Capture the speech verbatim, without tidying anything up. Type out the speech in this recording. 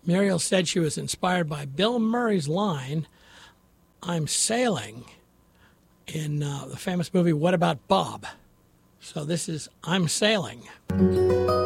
Muriel said she was inspired by Bill Murray's line, "I'm sailing," in uh, the famous movie What About Bob? So this is I'm Sailing.